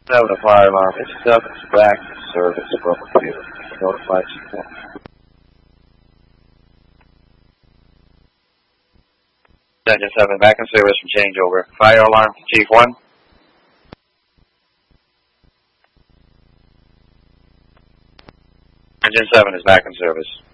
7 to fire alarm. It's 7's back in service from computer. Notify Chief 1. Engine 7 back in service from changeover. Fire alarm to Chief 1. Engine 7 is back in service.